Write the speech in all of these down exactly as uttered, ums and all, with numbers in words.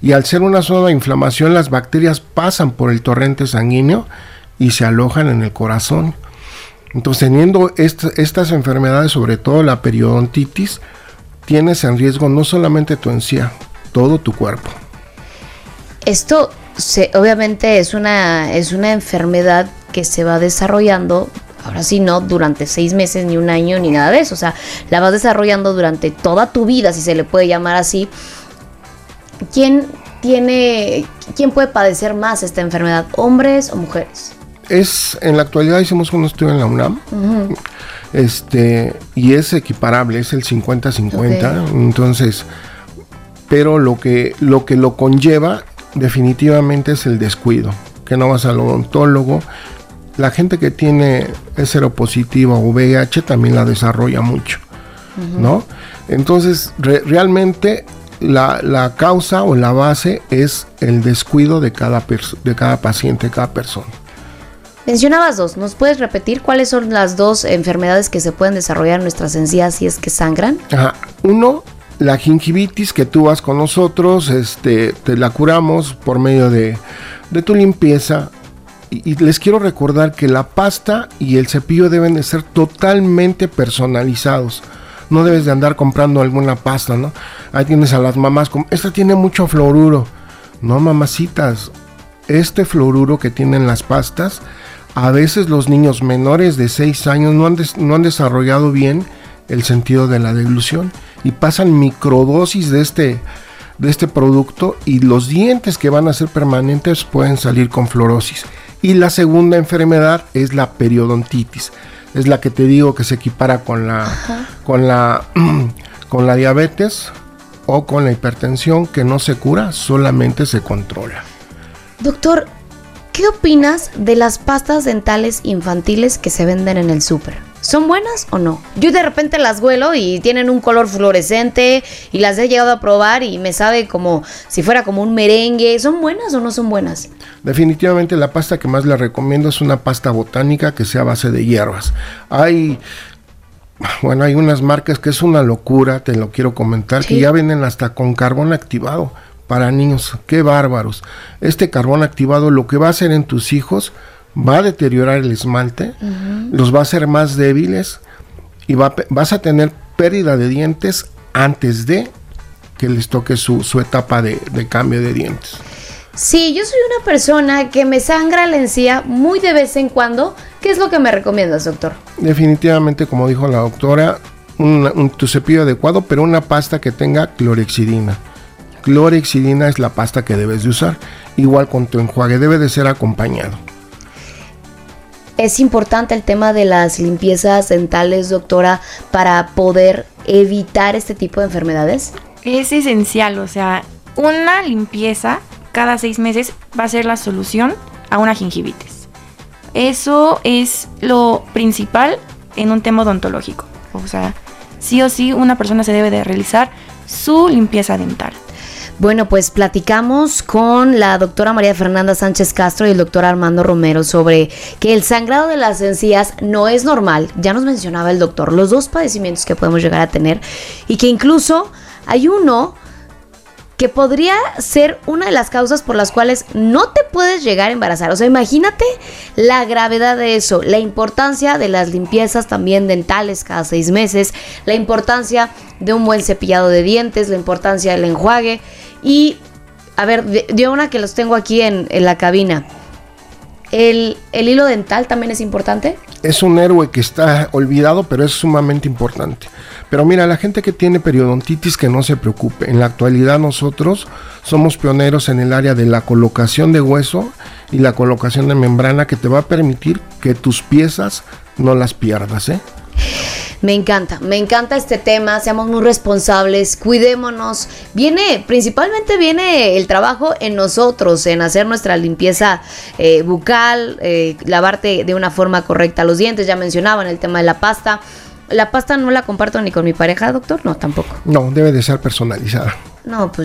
Y al ser una zona de inflamación, las bacterias pasan por el torrente sanguíneo y se alojan en el corazón. Entonces, teniendo est- estas enfermedades, sobre todo la periodontitis, tienes en riesgo no solamente tu encía, todo tu cuerpo. Esto se, obviamente es una, es una enfermedad que se va desarrollando, ahora sí no durante seis meses, ni un año, ni nada de eso. O sea, la vas desarrollando durante toda tu vida, si se le puede llamar así. ¿Quién tiene, quién puede padecer más esta enfermedad, hombres o mujeres? Es, en la actualidad hicimos un estudio en la UNAM, uh-huh. este, y es equiparable, es el cincuenta cincuenta, okay. Entonces, pero lo que, lo que lo conlleva definitivamente es el descuido, que no vas al odontólogo. La gente que tiene es seropositiva o V I H también la desarrolla mucho, uh-huh. ¿no? Entonces, re- realmente la, la causa o la base es el descuido de cada, pers- de cada paciente, cada persona. Mencionabas dos, ¿nos puedes repetir cuáles son las dos enfermedades que se pueden desarrollar en nuestras encías si es que sangran? Ajá. Uno, la gingivitis, que tú vas con nosotros, este, te la curamos por medio de, de tu limpieza. Y, y les quiero recordar que la pasta y el cepillo deben de ser totalmente personalizados. No debes de andar comprando alguna pasta, ¿no? Ahí tienes a las mamás, con, esta tiene mucho fluoruro. No, mamacitas, este fluoruro que tienen las pastas, a veces los niños menores de seis años no han, des, no han desarrollado bien el sentido de la deglución y pasan microdosis de este, de este producto y los dientes que van a ser permanentes pueden salir con fluorosis. Y la segunda enfermedad es la periodontitis, es la que te digo que se equipara con la, con la, con la diabetes o con la hipertensión, que no se cura, solamente se controla. Doctor, ¿qué opinas de las pastas dentales infantiles que se venden en el súper? ¿Son buenas o no? Yo de repente las huelo y tienen un color fluorescente y las he llegado a probar y me sabe como si fuera como un merengue. ¿Son buenas o no son buenas? Definitivamente la pasta que más le recomiendo es una pasta botánica que sea a base de hierbas. Hay, bueno, hay unas marcas que es una locura, te lo quiero comentar, ¿sí? Que ya vienen hasta con carbón activado. Para niños, qué bárbaros. Este carbón activado lo que va a hacer en tus hijos, va a deteriorar el esmalte, uh-huh. los va a hacer más débiles y va, vas a tener pérdida de dientes antes de que les toque su, su etapa de, de cambio de dientes. Sí, yo soy una persona que me sangra la encía muy de vez en cuando. ¿Qué es lo que me recomiendas, doctor? Definitivamente, como dijo la doctora, un, un, tu cepillo adecuado, pero una pasta que tenga clorexidina. Clorexidina es la pasta que debes de usar. Igual con tu enjuague, debe de ser acompañado. Es importante el tema de las limpiezas dentales, doctora, para poder evitar este tipo de enfermedades. Es esencial, o sea, una limpieza cada seis meses va a ser la solución a una gingivitis. Eso es lo principal en un tema odontológico. O sea, sí o sí una persona se debe de realizar su limpieza dental. Bueno, pues platicamos con la doctora María Fernanda Sánchez Castro y el doctor Armando Romero sobre que el sangrado de las encías no es normal. Ya nos mencionaba el doctor los dos padecimientos que podemos llegar a tener y que incluso hay uno que podría ser una de las causas por las cuales no te puedes llegar a embarazar. O sea, imagínate la gravedad de eso, la importancia de las limpiezas también dentales cada seis meses, la importancia de un buen cepillado de dientes, la importancia del enjuague. Y, a ver, de, de una que los tengo aquí en, en la cabina, ¿el, ¿el hilo dental también es importante? Es un héroe que está olvidado, pero es sumamente importante. Pero mira, la gente que tiene periodontitis, que no se preocupe. En la actualidad nosotros somos pioneros en el área de la colocación de hueso y la colocación de membrana, que te va a permitir que tus piezas no las pierdas, ¿eh? Me encanta, me encanta este tema, seamos muy responsables, cuidémonos. Viene, principalmente viene el trabajo en nosotros, en hacer nuestra limpieza eh, bucal, eh, lavarte de una forma correcta los dientes. Ya mencionaban el tema de la pasta. La pasta no la comparto ni con mi pareja, doctor, no, tampoco. No, debe de ser personalizada. No, pues ya.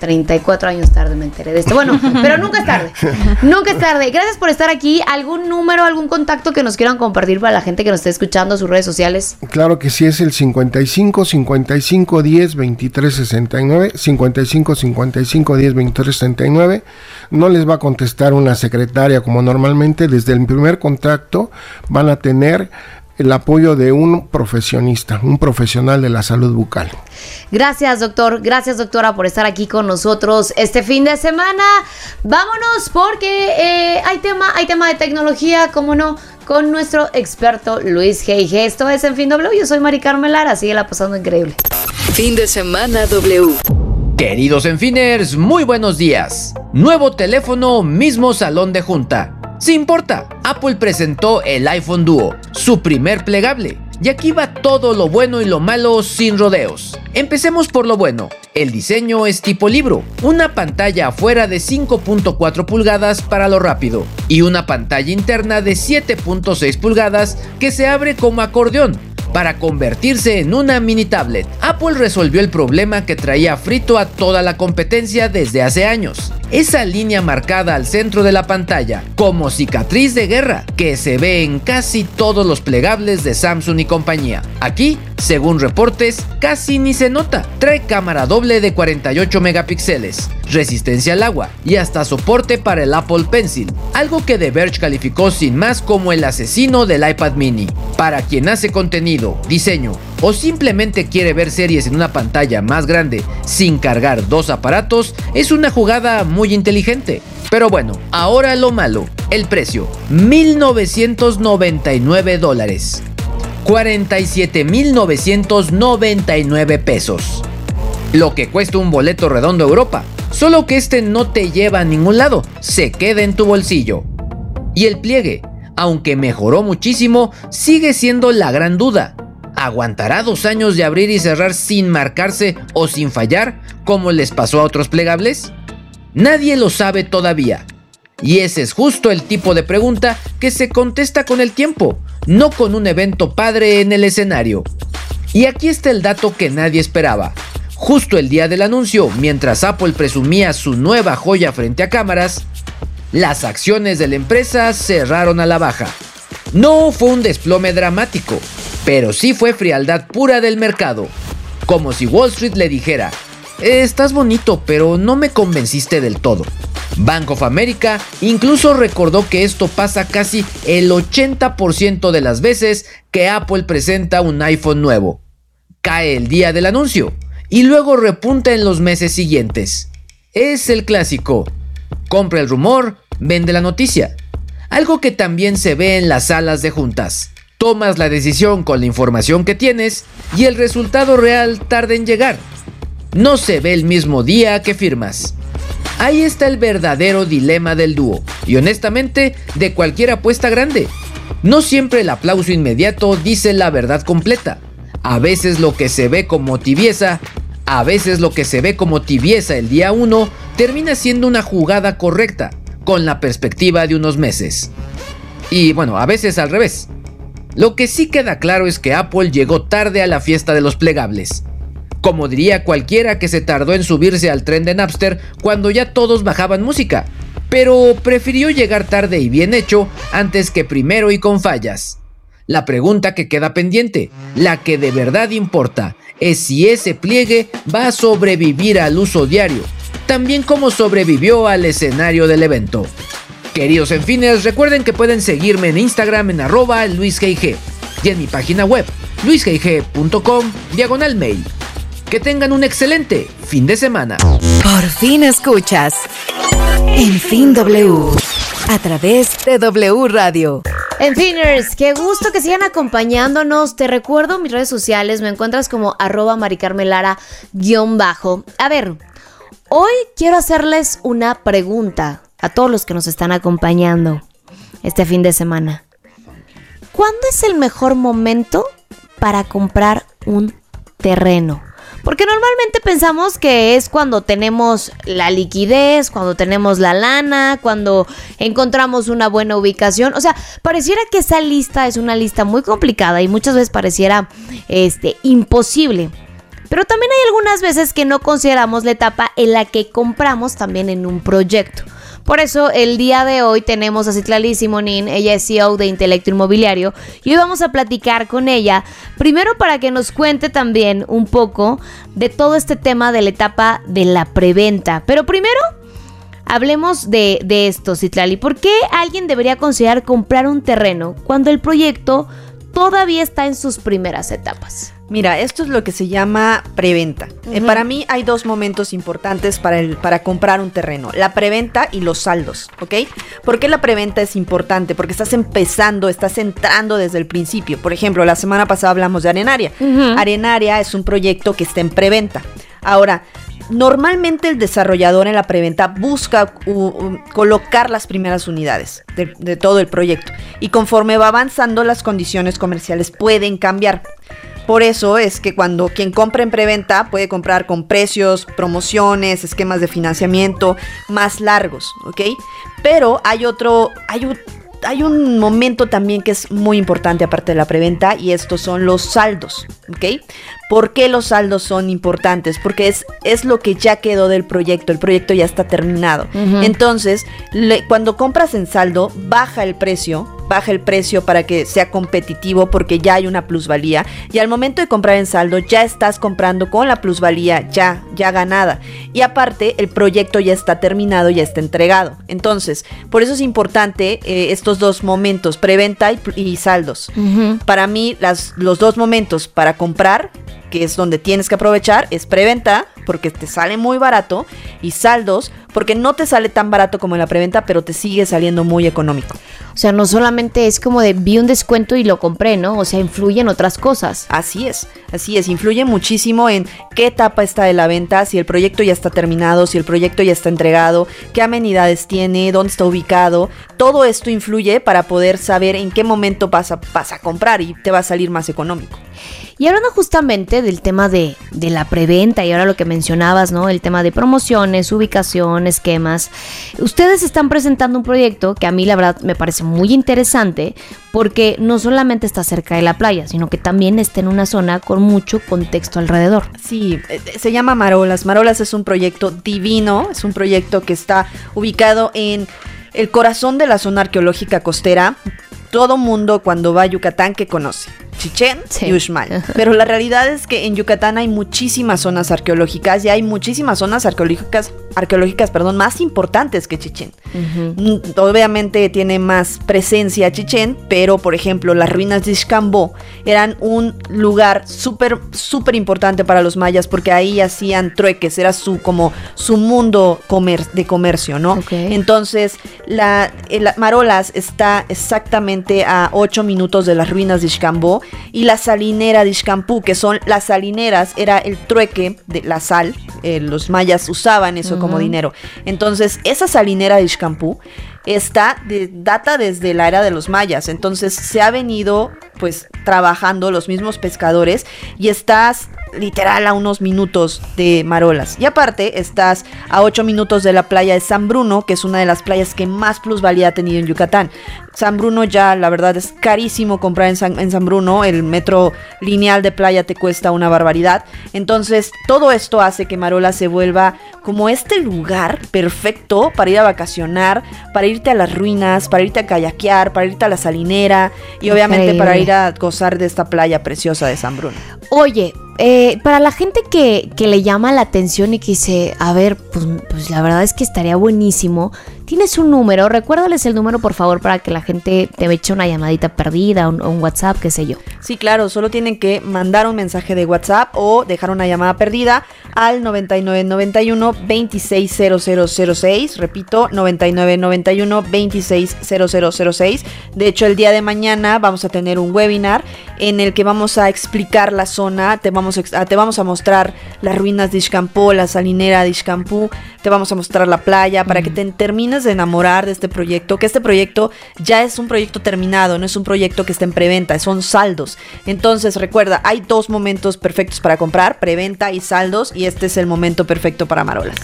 treinta y cuatro años tarde me enteré de esto. Bueno, pero nunca es tarde. Nunca es tarde. Gracias por estar aquí. ¿Algún número, algún contacto que nos quieran compartir para la gente que nos esté escuchando, sus redes sociales? Claro que sí, es el cincuenta y cinco, cincuenta y cinco, diez, veintitrés, sesenta y nueve. cincuenta y cinco, cincuenta y cinco, diez, veintitrés, sesenta y nueve. No les va a contestar una secretaria como normalmente. Desde el primer contacto van a tener el apoyo de un profesionista, un profesional de la salud bucal. Gracias, doctor. Gracias, doctora, por estar aquí con nosotros este fin de semana. Vámonos porque eh, hay tema, hay tema de tecnología, como no, con nuestro experto Luis G I G. Esto es En Fin W. Yo soy Mari Carmen Lara. Síguela pasando increíble. Fin de semana W. Queridos Enfiners, muy buenos días. Nuevo teléfono, mismo salón de junta. Sí importa, Apple presentó el iPhone Duo, su primer plegable. Y aquí va todo lo bueno y lo malo sin rodeos. Empecemos por lo bueno. El diseño es tipo libro, una pantalla afuera de cinco punto cuatro pulgadas para lo rápido y una pantalla interna de siete punto seis pulgadas que se abre como acordeón para convertirse en una mini tablet. Apple resolvió el problema que traía frito a toda la competencia desde hace años. Esa línea marcada al centro de la pantalla, como cicatriz de guerra, que se ve en casi todos los plegables de Samsung y compañía. Aquí, según reportes, casi ni se nota. Trae cámara doble de cuarenta y ocho megapíxeles, resistencia al agua y hasta soporte para el Apple Pencil, algo que The Verge calificó sin más como el asesino del iPad mini. Para quien hace contenido, diseño o simplemente quiere ver series en una pantalla más grande sin cargar dos aparatos, es una jugada muy inteligente. Pero bueno, ahora lo malo, el precio, mil novecientos noventa y nueve dólares, cuarenta y siete mil novecientos noventa y nueve pesos. Lo que cuesta un boleto redondo a Europa, solo que este no te lleva a ningún lado, se queda en tu bolsillo. Y el pliegue, aunque mejoró muchísimo, sigue siendo la gran duda. ¿Aguantará dos años de abrir y cerrar sin marcarse o sin fallar, como les pasó a otros plegables? Nadie lo sabe todavía. Y ese es justo el tipo de pregunta que se contesta con el tiempo, no con un evento padre en el escenario. Y aquí está el dato que nadie esperaba. Justo el día del anuncio, mientras Apple presumía su nueva joya frente a cámaras, las acciones de la empresa cerraron a la baja. No fue un desplome dramático, pero sí fue frialdad pura del mercado. Como si Wall Street le dijera: estás bonito, pero no me convenciste del todo. Bank of America incluso recordó que esto pasa casi el ochenta por ciento de las veces que Apple presenta un iPhone nuevo. Cae el día del anuncio y luego repunta en los meses siguientes. Es el clásico: compra el rumor, vende la noticia. Algo que también se ve en las salas de juntas. Tomas la decisión con la información que tienes y el resultado real tarda en llegar. No se ve el mismo día que firmas. Ahí está el verdadero dilema del dúo, y honestamente, de cualquier apuesta grande. No siempre el aplauso inmediato dice la verdad completa. A veces lo que se ve como tibieza, a veces lo que se ve como tibieza el día uno, termina siendo una jugada correcta, con la perspectiva de unos meses. Y bueno, a veces al revés. Lo que sí queda claro es que Apple llegó tarde a la fiesta de los plegables. Como diría cualquiera que se tardó en subirse al tren de Napster cuando ya todos bajaban música, pero prefirió llegar tarde y bien hecho antes que primero y con fallas. La pregunta que queda pendiente, la que de verdad importa, es si ese pliegue va a sobrevivir al uso diario, también como sobrevivió al escenario del evento. Queridos Enfines, recuerden que pueden seguirme en Instagram en arroba luisgig y en mi página web luisgig punto com diagonal mail. Que tengan un excelente fin de semana. Por fin escuchas En Fin W a través de W Radio. Enfiners, qué gusto que sigan acompañándonos. Te recuerdo mis redes sociales, me encuentras como arroba maricarmelara guión bajo. A ver, hoy quiero hacerles una pregunta a todos los que nos están acompañando este fin de semana. ¿Cuándo es el mejor momento para comprar un terreno? Porque normalmente pensamos que es cuando tenemos la liquidez, cuando tenemos la lana, cuando encontramos una buena ubicación. O sea, pareciera que esa lista es una lista muy complicada y muchas veces pareciera este, imposible. Pero también hay algunas veces que no consideramos la etapa en la que compramos también en un proyecto. Por eso el día de hoy tenemos a Citlali Simonín, ella es C E O de Intelecto Inmobiliario, y hoy vamos a platicar con ella, primero para que nos cuente también un poco de todo este tema de la etapa de la preventa. Pero primero, hablemos de, de esto, Citlali. ¿Por qué alguien debería considerar comprar un terreno cuando el proyecto todavía está en sus primeras etapas? Mira, esto es lo que se llama preventa. Uh-huh. Eh, para mí hay dos momentos importantes para, el, para comprar un terreno. La preventa y los saldos, ¿ok? ¿Por qué la preventa es importante? Porque estás empezando, estás entrando desde el principio. Por ejemplo, la semana pasada hablamos de Arenaria. Uh-huh. Arenaria es un proyecto que está en preventa. Ahora, normalmente el desarrollador en la preventa busca uh, uh, colocar las primeras unidades de, de todo el proyecto. Y conforme va avanzando, las condiciones comerciales pueden cambiar. Por eso es que cuando quien compra en preventa puede comprar con precios, promociones, esquemas de financiamiento más largos, ¿ok? Pero hay otro, hay un, hay un momento también que es muy importante aparte de la preventa, y estos son los saldos, ¿ok? ¿Por qué los saldos son importantes? Porque es, es lo que ya quedó del proyecto, el proyecto ya está terminado. Uh-huh. Entonces, le, cuando compras en saldo, baja el precio, baja el precio para que sea competitivo porque ya hay una plusvalía, y al momento de comprar en saldo ya estás comprando con la plusvalía ya, ya ganada, y aparte el proyecto ya está terminado, ya está entregado. Entonces, por eso es importante eh, estos dos momentos, preventa y, y saldos. Uh-huh. Para mí, las, los dos momentos para comprar, que es donde tienes que aprovechar, es preventa, porque te sale muy barato, y saldos, porque no te sale tan barato como en la preventa, pero te sigue saliendo muy económico. O sea, no solamente es como de vi un descuento y lo compré, ¿no? O sea, influyen otras cosas. Así es, así es, influye muchísimo en qué etapa está de la venta, si el proyecto ya está terminado, si el proyecto ya está entregado, qué amenidades tiene, dónde está ubicado. Todo esto influye para poder saber en qué momento vas a, vas a comprar y te va a salir más económico. Y hablando justamente del tema de, de la preventa y ahora lo que mencionabas, ¿no? El tema de promociones, ubicación, esquemas. Ustedes están presentando un proyecto que a mí la verdad me parece muy interesante porque no solamente está cerca de la playa, sino que también está en una zona con mucho contexto alrededor. Sí, se llama Marolas. Marolas es un proyecto divino, es un proyecto que está ubicado en el corazón de la zona arqueológica costera. Todo mundo cuando va a Yucatán que conoce Chichén sí. y Uxmal. Pero la realidad es que en Yucatán hay muchísimas zonas arqueológicas y hay muchísimas zonas arqueológicas, arqueológicas perdón, más importantes que Chichén. Uh-huh. Obviamente tiene más presencia Chichén, pero por ejemplo las ruinas de Ixcambó eran un lugar súper, súper importante para los mayas porque ahí hacían trueques, era su, como su mundo comer, de comercio, ¿no? Okay. Entonces, la, la Marolas está exactamente a ocho minutos de las ruinas de Ixcambó, y la salinera de Ixcampú, que son las salineras, era el trueque de la sal, eh, los mayas usaban eso uh-huh. como dinero. Entonces, esa salinera de Ixcampú está de, data desde la era de los mayas, entonces se ha venido pues trabajando los mismos pescadores y estás literal a unos minutos de Marolas, y aparte estás a ocho minutos de la playa de San Bruno, que es una de las playas que más plusvalía ha tenido en Yucatán. San Bruno ya la verdad es carísimo comprar en San, en San Bruno, el metro lineal de playa te cuesta una barbaridad, entonces todo esto hace que Marolas se vuelva como este lugar perfecto para ir a vacacionar, para irte a las ruinas, para irte a kayakear, para irte a la salinera y obviamente Increíble. Para ir a gozar de esta playa preciosa de San Bruno. Oye, eh, para la gente que, que le llama la atención y que dice, a ver, pues, pues la verdad es que estaría buenísimo. ¿Tienes un número? Recuérdales el número, por favor, para que la gente te eche una llamadita perdida o un, un WhatsApp, qué sé yo. Sí, claro, solo tienen que mandar un mensaje de WhatsApp o dejar una llamada perdida al noventa y nueve noventa y uno veintiséis cero cero cero seis. Repito, noventa y nueve noventa y uno veintiséis cero cero cero seis. De hecho, el día de mañana vamos a tener un webinar en el que vamos a explicar la zona, te vamos a, te vamos a mostrar las ruinas de Ixcampó, la salinera de Ixcampú, te vamos a mostrar la playa para mm. que te termines de enamorar de este proyecto, que este proyecto ya es un proyecto terminado, no es un proyecto que está en preventa, son saldos. Entonces recuerda, hay dos momentos perfectos para comprar, preventa y saldos, y este es el momento perfecto para Marolas.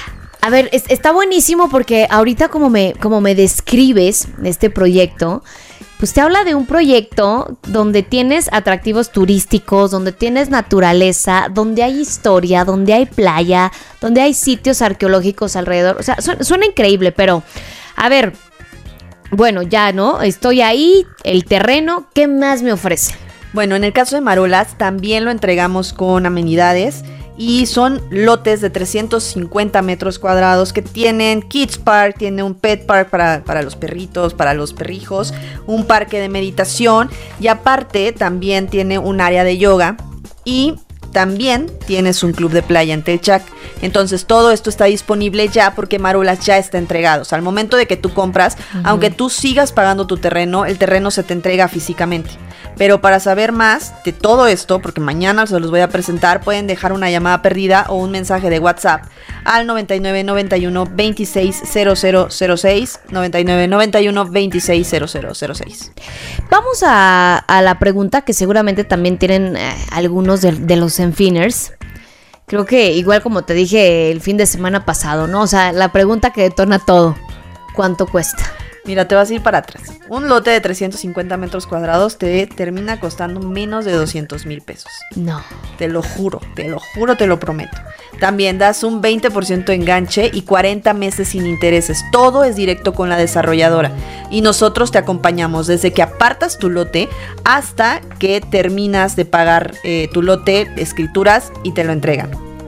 A ver, es, está buenísimo porque ahorita como me, como me describes este proyecto, pues te habla de un proyecto donde tienes atractivos turísticos, donde tienes naturaleza, donde hay historia, donde hay playa, donde hay sitios arqueológicos alrededor. O sea, suena, suena increíble, pero a ver, bueno, ya, ¿no? Estoy ahí, el terreno, ¿qué más me ofrece? Bueno, en el caso de Marolas también lo entregamos con amenidades. Y son lotes de trescientos cincuenta metros cuadrados que tienen Kids Park, tiene un Pet Park para, para los perritos, para los perrijos, un parque de meditación y aparte también tiene un área de yoga y también tienes un club de playa en Telchac. Entonces todo esto está disponible ya porque Marolas ya está entregado. O sea, al momento de que tú compras, uh-huh. aunque tú sigas pagando tu terreno, el terreno se te entrega físicamente. Pero para saber más de todo esto, porque mañana se los voy a presentar, pueden dejar una llamada perdida o un mensaje de WhatsApp al noventa y nueve noventa y uno veintiséis cero cero cero seis, noventa y nueve noventa y uno veintiséis cero cero cero seis. Vamos a, a la pregunta que seguramente también tienen eh, algunos de, de los Zenfiners. Creo que igual como te dije el fin de semana pasado, ¿no? O sea, la pregunta que detona todo. ¿Cuánto cuesta? Mira, te vas a ir para atrás. Un lote de trescientos cincuenta metros cuadrados te termina costando menos de doscientos mil pesos. No. Te lo juro, te lo juro, te lo prometo. También das un veinte por ciento de enganche y cuarenta meses sin intereses. Todo es directo con la desarrolladora. Y nosotros te acompañamos desde que apartas tu lote hasta que terminas de pagar eh, tu lote, escrituras y te lo entregan.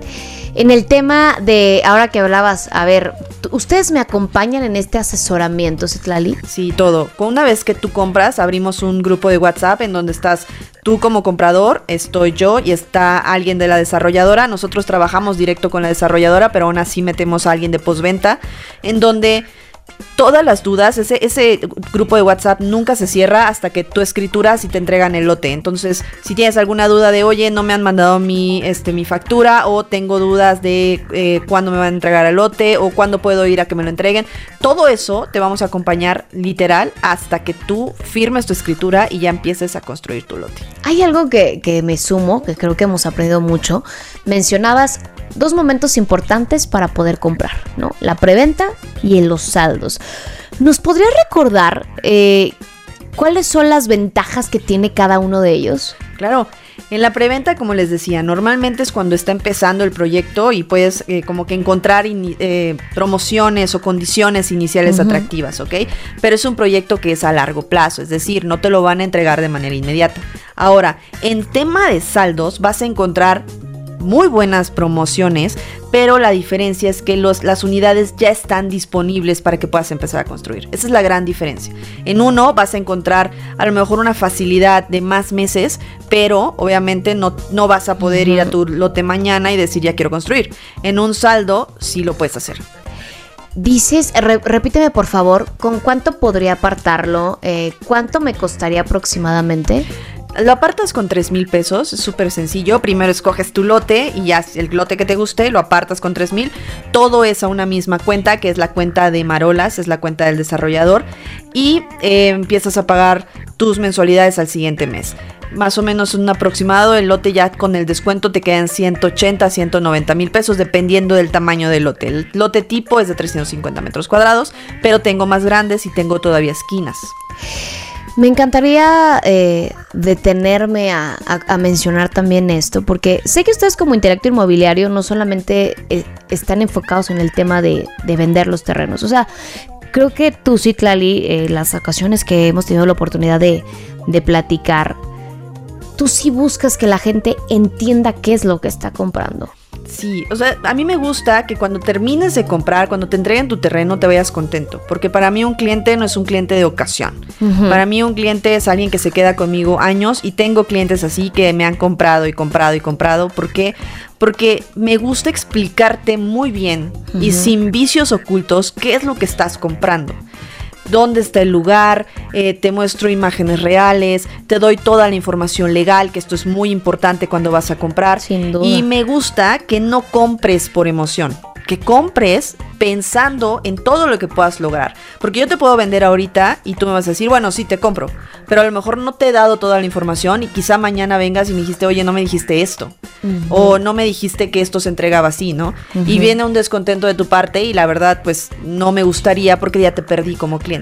En el tema de, ahora que hablabas, a ver, ¿ustedes me acompañan en este asesoramiento, Citlali? Sí, todo. Una vez que tú compras, abrimos un grupo de WhatsApp en donde estás tú como comprador, estoy yo y está alguien de la desarrolladora. Nosotros trabajamos directo con la desarrolladora, pero aún así metemos a alguien de postventa, en donde todas las dudas, ese, ese grupo de WhatsApp nunca se cierra hasta que tú escrituras y te entregan el lote. Entonces, si tienes alguna duda de, oye, no me han mandado mi, este, mi factura, o tengo dudas de eh, cuándo me van a entregar el lote, o cuándo puedo ir a que me lo entreguen, todo eso te vamos a acompañar literal hasta que tú firmes tu escritura y ya empieces a construir tu lote. Hay algo que, que me sumo, que creo que hemos aprendido mucho. Mencionabas dos momentos importantes para poder comprar, ¿no? La preventa y en los saldos. ¿Nos podrías recordar eh, cuáles son las ventajas que tiene cada uno de ellos? Claro, en la preventa, como les decía, normalmente es cuando está empezando el proyecto y puedes eh, como que encontrar in, eh, promociones o condiciones iniciales uh-huh. atractivas, ¿ok? Pero es un proyecto que es a largo plazo, es decir, no te lo van a entregar de manera inmediata. Ahora, en tema de saldos vas a encontrar muy buenas promociones, pero la diferencia es que los, las unidades ya están disponibles para que puedas empezar a construir. Esa es la gran diferencia. En uno vas a encontrar a lo mejor una facilidad de más meses, pero obviamente no, no vas a poder uh-huh. ir a tu lote mañana y decir ya quiero construir. En un saldo sí lo puedes hacer. Dices, re, repíteme por favor, ¿con cuánto podría apartarlo? Eh, ¿Cuánto me costaría aproximadamente? Lo apartas con tres mil pesos, es súper sencillo. Primero escoges tu lote y ya el lote que te guste, lo apartas con tres mil. Todo es a una misma cuenta, que es la cuenta de Marolas, es la cuenta del desarrollador. Y eh, empiezas a pagar tus mensualidades al siguiente mes. Más o menos un aproximado, el lote ya con el descuento te quedan ciento ochenta, ciento noventa mil pesos, dependiendo del tamaño del lote. El lote tipo es de trescientos cincuenta metros cuadrados, pero tengo más grandes y tengo todavía esquinas. Me encantaría eh, detenerme a, a, a mencionar también esto, porque sé que ustedes como Intelecto Inmobiliario no solamente eh, están enfocados en el tema de, de vender los terrenos. O sea, creo que tú, Citlali, eh, las ocasiones que hemos tenido la oportunidad de, de platicar, tú sí buscas que la gente entienda qué es lo que está comprando. Sí, o sea, a mí me gusta que cuando termines de comprar, cuando te entreguen tu terreno, te vayas contento. Porque para mí un cliente no es un cliente de ocasión. Uh-huh. Para mí un cliente es alguien que se queda conmigo años, y tengo clientes así que me han comprado y comprado y comprado. ¿Por qué? Porque me gusta explicarte muy bien uh-huh. y sin vicios ocultos qué es lo que estás comprando. Dónde está el lugar, eh, te muestro imágenes reales, te doy toda la información legal, que esto es muy importante cuando vas a comprar. Sin duda. Y me gusta que no compres por emoción, que compres pensando en todo lo que puedas lograr. Porque yo te puedo vender ahorita y tú me vas a decir, bueno, sí, te compro, pero a lo mejor no te he dado toda la información y quizá mañana vengas y me dijiste, oye, no me dijiste esto. Uh-huh. O no me dijiste que esto se entregaba así, ¿no? Uh-huh. Y viene un descontento de tu parte y la verdad, pues, no me gustaría porque ya te perdí como cliente.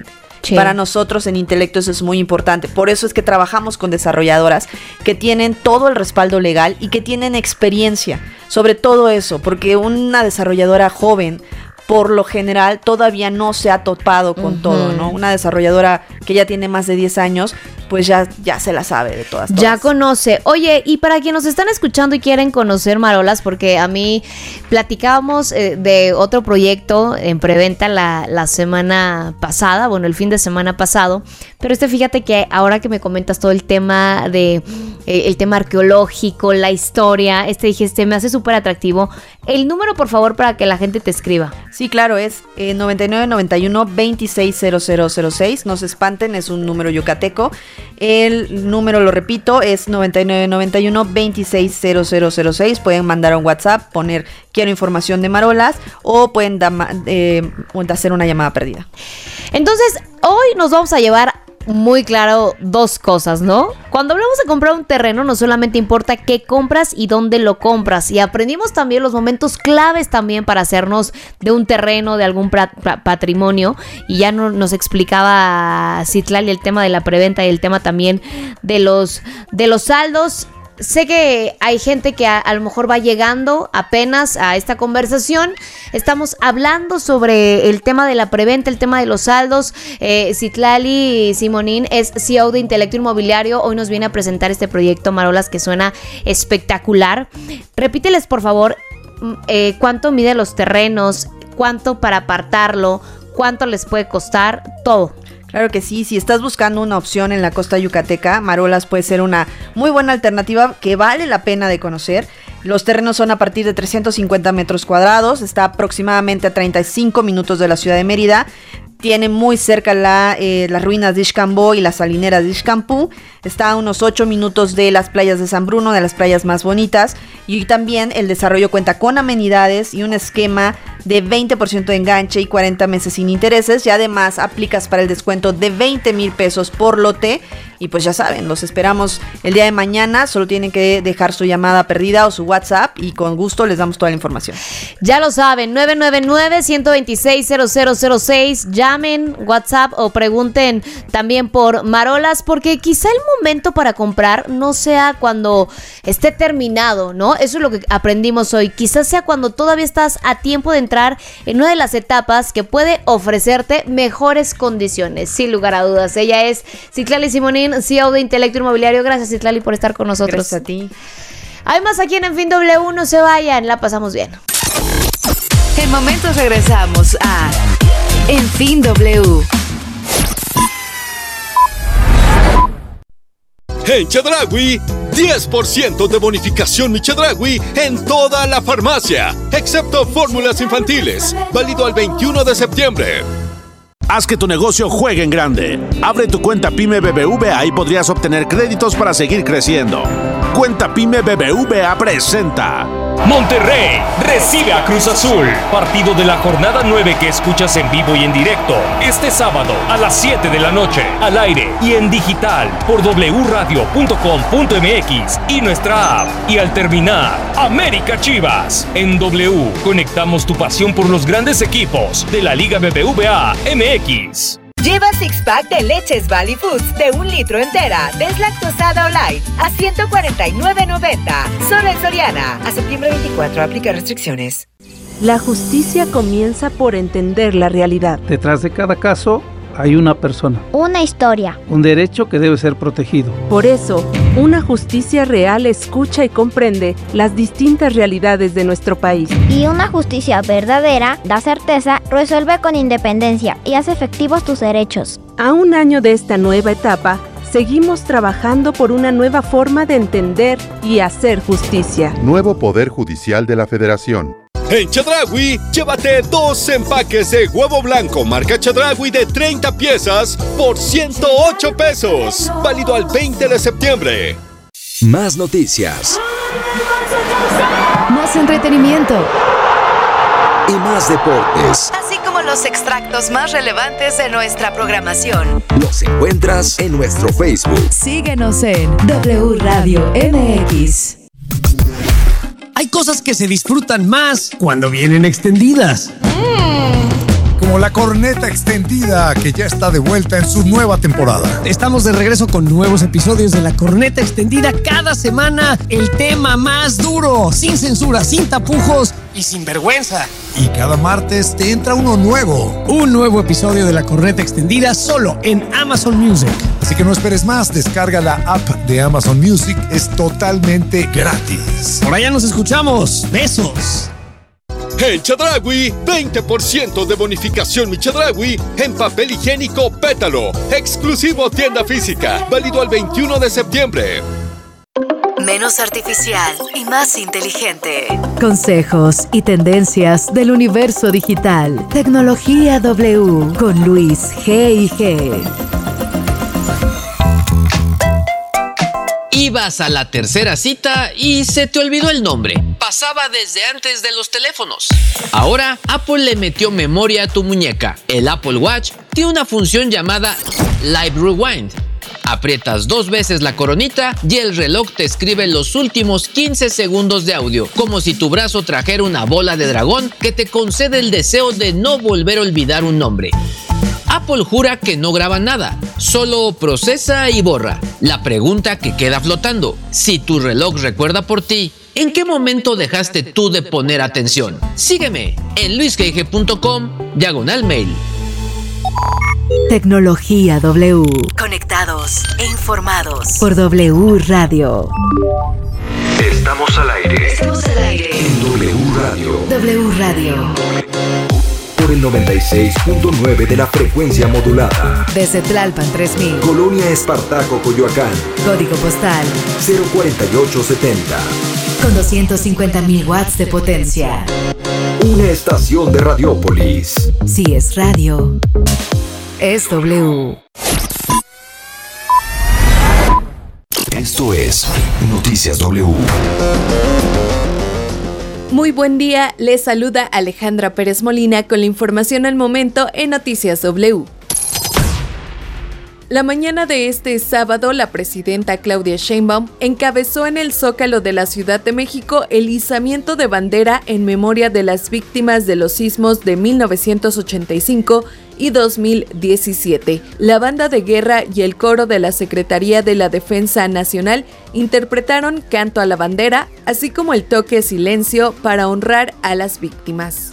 Sí. Para nosotros en Intelecto eso es muy importante. Por eso es que trabajamos con desarrolladoras que tienen todo el respaldo legal y que tienen experiencia sobre todo eso, porque una desarrolladora joven por lo general todavía no se ha topado con uh-huh. todo, ¿no? Una desarrolladora que ya tiene más de diez años, pues ya, ya se la sabe de todas, todas. Ya conoce. Oye, y para quienes nos están escuchando y quieren conocer Marolas, porque a mí platicábamos eh, de otro proyecto en preventa la, la semana pasada, bueno, el fin de semana pasado, pero este fíjate que ahora que me comentas todo el tema de eh, el tema arqueológico, la historia, este dije, este me hace súper atractivo. El número, por favor, para que la gente te escriba. Sí, claro, es eh, noventa y nueve noventa y uno veintiséis cero cero cero seis. No se espanten, es un número yucateco. El número, lo repito, es noventa y nueve noventa y uno veintiséis cero cero cero seis. Pueden mandar un WhatsApp, poner quiero información de Marolas o pueden da, eh, hacer una llamada perdida. Entonces, hoy nos vamos a llevar muy claro dos cosas, ¿no? Cuando hablamos de comprar un terreno, no solamente importa qué compras y dónde lo compras, y aprendimos también los momentos claves también para hacernos de un terreno, de algún pra- pra- patrimonio, y ya no, nos explicaba Citlali el tema de la preventa y el tema también de los, de los saldos. Sé que hay gente que a, a lo mejor va llegando apenas a esta conversación. Estamos hablando sobre el tema de la preventa, el tema de los saldos. Eh, Citlali Simonín es C E O de Intelecto Inmobiliario. Hoy nos viene a presentar este proyecto Marolas que suena espectacular. Repíteles, por favor, eh, cuánto mide los terrenos, cuánto para apartarlo, cuánto les puede costar, todo. Claro que sí, si estás buscando una opción en la costa yucateca, Marolas puede ser una muy buena alternativa que vale la pena de conocer. Los terrenos son a partir de trescientos cincuenta metros cuadrados, está aproximadamente a treinta y cinco minutos de la ciudad de Mérida. Tiene muy cerca la, eh, las ruinas de Ixcambó y las salineras de Ixcampú. Está a unos ocho minutos de las playas de San Bruno, de las playas más bonitas. Y también el desarrollo cuenta con amenidades y un esquema de veinte por ciento de enganche y cuarenta meses sin intereses. Y además aplicas para el descuento de veinte mil pesos por lote. Y pues ya saben, los esperamos el día de mañana. Solo tienen que dejar su llamada perdida o su WhatsApp y con gusto les damos toda la información. Ya lo saben, nueve nueve nueve, uno dos seis, cero cero cero seis. Llamen, WhatsApp o pregunten también por Marolas, porque quizá el momento para comprar no sea cuando esté terminado, ¿no? Eso es lo que aprendimos hoy. Quizás sea cuando todavía estás a tiempo de entrar en una de las etapas que puede ofrecerte mejores condiciones, sin lugar a dudas. Ella es Citlali Simonín, C E O de Intelecto Inmobiliario. Gracias, Citlali, por estar con nosotros. Gracias a ti. Hay más aquí en En Fin W, no se vayan, la pasamos bien. En momentos regresamos a En Fin W. En Chedraui, diez por ciento de bonificación Mi Chedraui en toda la farmacia, excepto fórmulas infantiles, válido al veintiuno de septiembre. Haz que tu negocio juegue en grande. Abre tu cuenta PYME B B V A y podrías obtener créditos para seguir creciendo. Cuenta PYME B B V A presenta Monterrey recibe a Cruz Azul. Partido de la jornada nueve que escuchas en vivo y en directo este sábado a las siete de la noche, al aire y en digital por doble u radio punto com punto m x y nuestra app. Y al terminar, América Chivas. En W conectamos tu pasión por los grandes equipos de la Liga B B V A M X. Lleva six pack de leches Valley Foods de un litro entera, deslactosada o light, a ciento cuarenta y nueve noventa. Solo en Soriana. A septiembre veinticuatro, aplica restricciones. La justicia comienza por entender la realidad. Detrás de cada caso hay una persona. Una historia. Un derecho que debe ser protegido. Por eso, una justicia real escucha y comprende las distintas realidades de nuestro país. Y una justicia verdadera da certeza, resuelve con independencia y hace efectivos tus derechos. A un año de esta nueva etapa, seguimos trabajando por una nueva forma de entender y hacer justicia. Nuevo Poder Judicial de la Federación. En Chedraui, llévate dos empaques de huevo blanco marca Chedraui de treinta piezas por ciento ocho pesos. Válido al veinte de septiembre. Más noticias. Más entretenimiento. Y más deportes. Así como los extractos más relevantes de nuestra programación. Los encuentras en nuestro Facebook. Síguenos en W Radio M X. Hay cosas que se disfrutan más cuando vienen extendidas. Mm. Como como la corneta extendida, que ya está de vuelta en su nueva temporada. Estamos de regreso con nuevos episodios de la corneta extendida cada semana. El tema más duro, sin censura, sin tapujos y sin vergüenza. Y cada martes te entra uno nuevo. Un nuevo episodio de la corneta extendida solo en Amazon Music. Así que no esperes más, descarga la app de Amazon Music, es totalmente gratis. Por allá nos escuchamos. Besos. En Chedraui, veinte por ciento de bonificación Mi Chedraui en papel higiénico Pétalo. Exclusivo tienda física. Válido al veintiuno de septiembre. Menos artificial y más inteligente. Consejos y tendencias del universo digital. Tecnología W con Luis G I G. Ibas a la tercera cita y se te olvidó el nombre. Pasaba desde antes de los teléfonos. Ahora, Apple le metió memoria a tu muñeca. El Apple Watch tiene una función llamada Live Rewind. Aprietas dos veces la coronita y el reloj te escribe los últimos quince segundos de audio, como si tu brazo trajera una bola de dragón que te concede el deseo de no volver a olvidar un nombre. Apple jura que no graba nada, solo procesa y borra. La pregunta que queda flotando: si tu reloj recuerda por ti, ¿en qué momento dejaste tú de poner atención? Sígueme en luis g g punto com diagonal mail. Tecnología W. Conectados e informados por W Radio. Estamos al aire. Estamos al aire. En W Radio. W Radio. Por el noventa y seis punto nueve de la frecuencia modulada. Desde Tlalpan tres mil. Colonia Espartaco, Coyoacán. Código postal cero cuarenta y ocho setenta. Con doscientos cincuenta mil watts de potencia. Una estación de Radiópolis. Si es radio, es W. Esto es Noticias W. Muy buen día, les saluda Alejandra Pérez Molina con la información al momento en Noticias W. La mañana de este sábado, la presidenta Claudia Sheinbaum encabezó en el Zócalo de la Ciudad de México el izamiento de bandera en memoria de las víctimas de los sismos de mil novecientos ochenta y cinco y dos mil diecisiete. La banda de guerra y el coro de la Secretaría de la Defensa Nacional interpretaron Canto a la Bandera, así como el toque silencio para honrar a las víctimas.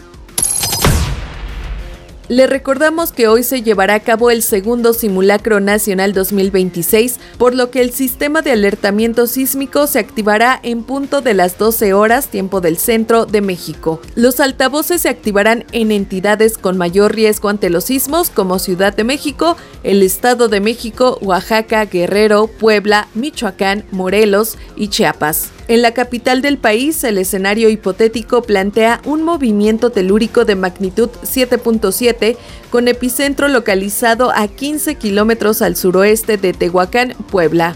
Le recordamos que hoy se llevará a cabo el segundo Simulacro Nacional dos mil veintiséis, por lo que el sistema de alertamiento sísmico se activará en punto de las doce horas, tiempo del centro de México. Los altavoces se activarán en entidades con mayor riesgo ante los sismos, como Ciudad de México, el Estado de México, Oaxaca, Guerrero, Puebla, Michoacán, Morelos y Chiapas. En la capital del país, el escenario hipotético plantea un movimiento telúrico de magnitud siete punto siete, con epicentro localizado a quince kilómetros al suroeste de Tehuacán, Puebla.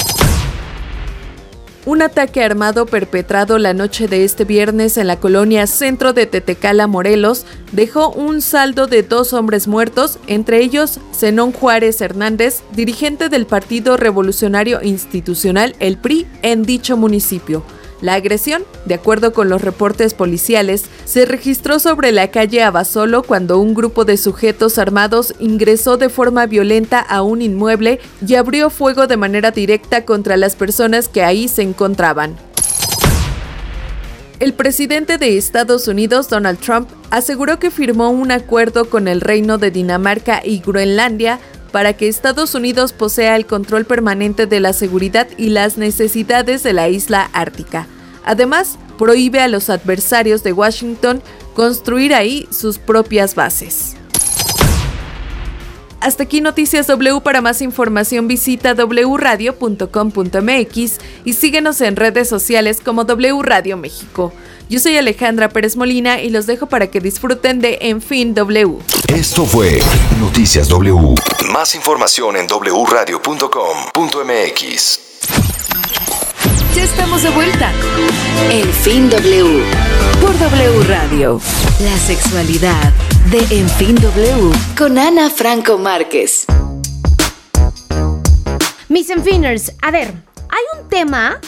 Un ataque armado perpetrado la noche de este viernes en la colonia Centro de Tetecala, Morelos, dejó un saldo de dos hombres muertos, entre ellos Zenón Juárez Hernández, dirigente del Partido Revolucionario Institucional, el P R I, en dicho municipio. La agresión, de acuerdo con los reportes policiales, se registró sobre la calle Abasolo cuando un grupo de sujetos armados ingresó de forma violenta a un inmueble y abrió fuego de manera directa contra las personas que ahí se encontraban. El presidente de Estados Unidos, Donald Trump, aseguró que firmó un acuerdo con el Reino de Dinamarca y Groenlandia para que Estados Unidos posea el control permanente de la seguridad y las necesidades de la isla ártica. Además, prohíbe a los adversarios de Washington construir ahí sus propias bases. Hasta aquí Noticias W. Para más información visita w radio punto com punto m x y síguenos en redes sociales como W Radio México. Yo soy Alejandra Pérez Molina y los dejo para que disfruten de En Fin W. Esto fue Noticias W. Más información en w radio punto com punto m x. Ya estamos de vuelta. En Fin W. Por W Radio. La sexualidad de En Fin W con Ana Franco Márquez. Mis Enfiners, a ver, hay un tema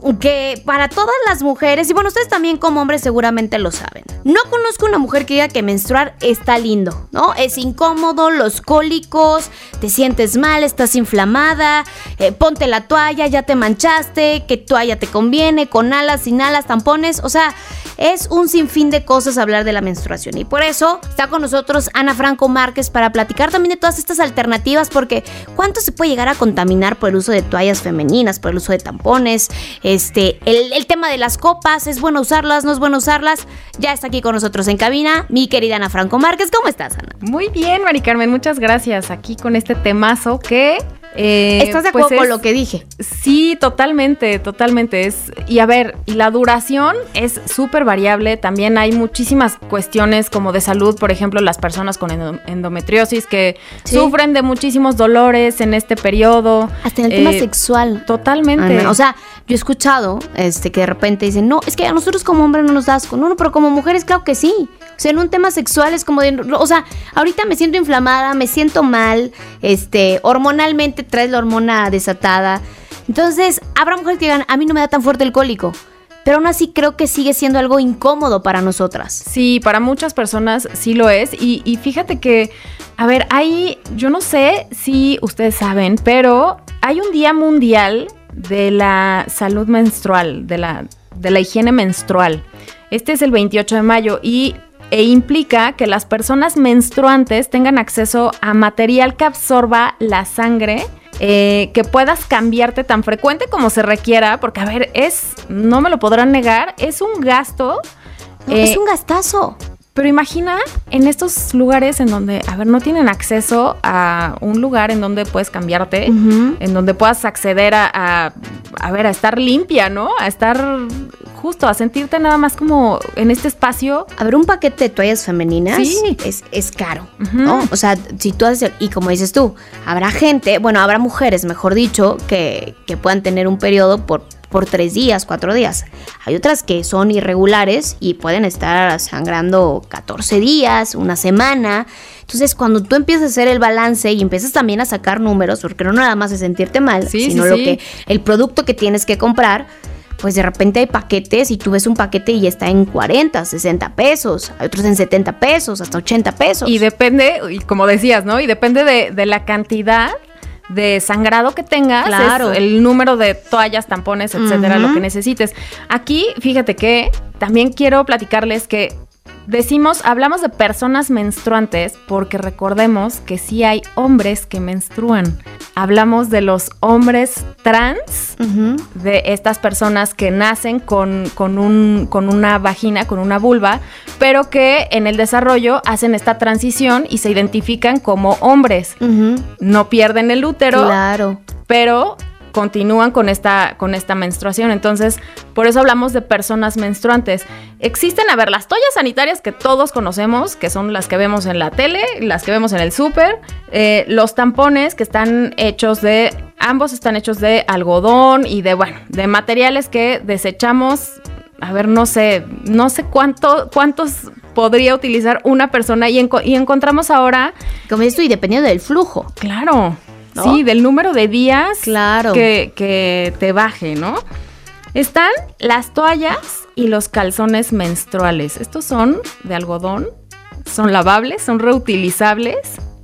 que para todas las mujeres, y bueno, ustedes también como hombres seguramente lo saben. No conozco una mujer que diga que menstruar está lindo, ¿no? Es incómodo, los cólicos, te sientes mal, estás inflamada, eh, ponte la toalla, ya te manchaste, qué toalla te conviene, con alas, sin alas, tampones, o sea, es un sinfín de cosas hablar de la menstruación. Y por eso está con nosotros Ana Franco Márquez para platicar también de todas estas alternativas, porque ¿cuánto se puede llegar a contaminar por el uso de toallas femeninas, por el uso de tampones? Este, el, el tema de las copas, ¿es bueno usarlas, no es bueno usarlas? Ya está aquí con nosotros en cabina mi querida Ana Franco Márquez. ¿Cómo estás, Ana? Muy bien, Mari Carmen, muchas gracias. Aquí con este temazo que... Eh, ¿Estás de acuerdo pues con es, lo que dije? Sí, totalmente, totalmente. Es, y a ver, y la duración es súper variable. También hay muchísimas cuestiones como de salud, por ejemplo, las personas con endometriosis que ¿sí? sufren de muchísimos dolores en este periodo. Hasta en el eh, tema sexual. Totalmente. Ana, o sea, yo he escuchado este, que de repente dicen, no, es que a nosotros como hombres no nos da asco. No, no, pero como mujeres, claro que sí. O sea, en un tema sexual es como de, o sea, ahorita me siento inflamada, me siento mal, este, hormonalmente traes la hormona desatada. Entonces, habrá mujeres que digan, a mí no me da tan fuerte el cólico. Pero aún así creo que sigue siendo algo incómodo para nosotras. Sí, para muchas personas sí lo es. Y, y fíjate que, a ver, hay, yo no sé si ustedes saben, pero hay un día mundial de la salud menstrual, de la, de la higiene menstrual. Este es el veintiocho de mayo y... e implica que las personas menstruantes tengan acceso a material que absorba la sangre, eh, que puedas cambiarte tan frecuente como se requiera, porque a ver, es, no me lo podrán negar, es un gasto. No, eh, es un gastazo. Pero imagina en estos lugares en donde, a ver, no tienen acceso a un lugar en donde puedes cambiarte, uh-huh. en donde puedas acceder a, a, a ver, a estar limpia, ¿no? A estar justo, a sentirte nada más como en este espacio. A ver, un paquete de toallas femeninas sí. es, es caro, uh-huh. ¿no? O sea, si tú haces, y como dices tú, habrá gente, bueno, habrá mujeres, mejor dicho, que, que puedan tener un periodo por... por tres días, cuatro días. Hay otras que son irregulares y pueden estar sangrando catorce días, una semana. Entonces, cuando tú empiezas a hacer el balance y empiezas también a sacar números, porque no nada más es sentirte mal, sí, sino sí, lo sí. que el producto que tienes que comprar, pues de repente hay paquetes y tú ves un paquete y está en cuarenta, sesenta pesos, hay otros en setenta pesos, hasta ochenta pesos. Y depende, y como decías, ¿no? Y depende de, de la cantidad de sangrado que tengas, claro. es el número de toallas, tampones, etcétera, uh-huh. lo que necesites. Aquí, fíjate que también quiero platicarles que decimos, hablamos de personas menstruantes porque recordemos que sí hay hombres que menstruan. Hablamos de los hombres trans, uh-huh. de estas personas que nacen con, con, un, con una vagina, con una vulva, pero que en el desarrollo hacen esta transición y se identifican como hombres. Uh-huh. No pierden el útero, claro. pero continúan con esta, con esta menstruación. Entonces, por eso hablamos de personas menstruantes. Existen, a ver, las toallas sanitarias que todos conocemos, que son las que vemos en la tele, las que vemos en el súper, eh, los tampones que están hechos de, ambos están hechos de algodón y de, bueno, de materiales que desechamos. A ver, no sé, no sé cuánto, cuántos podría utilizar una persona y, enco- y encontramos ahora... Como esto y dependiendo del flujo. Claro, ¿no? Sí, del número de días claro. que, que te baje, ¿no? Están las toallas y los calzones menstruales. Estos son de algodón, son lavables, son reutilizables.